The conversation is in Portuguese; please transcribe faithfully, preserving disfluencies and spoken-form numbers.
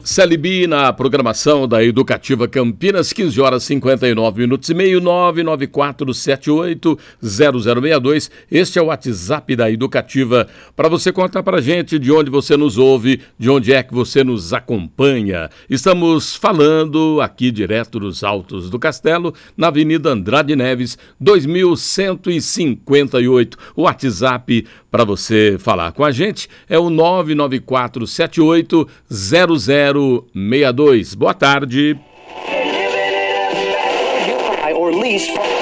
Celibi na programação da Educativa Campinas, quinze horas e cinquenta e nove minutos e meio, nove nove quatro sete oito zero zero seis dois. Este é o WhatsApp da Educativa para você contar para a gente de onde você nos ouve, de onde é que você nos acompanha. Estamos falando aqui direto dos Altos do Castelo, na Avenida Andrade Neves, dois mil cento e cinquenta e oito. O WhatsApp para você falar com a gente é o nove nove quatro sete oito zero zero seis dois. Boa tarde.